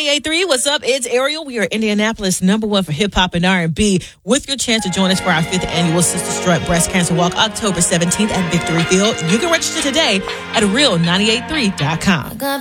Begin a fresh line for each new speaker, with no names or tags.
98.3. What's up? It's Ariel. We are Indianapolis #1 for hip hop and R&B. With your chance to join us for our 5th annual Sister Strut Breast Cancer Walk, October 17th at Victory Field. You can register today at real983.com.